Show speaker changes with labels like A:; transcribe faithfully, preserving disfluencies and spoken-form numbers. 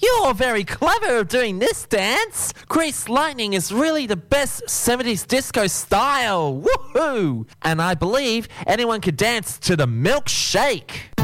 A: You're very clever at doing this dance. Grease Lightning is really the best seventies disco style. Woohoo! And I believe anyone could dance to the milkshake.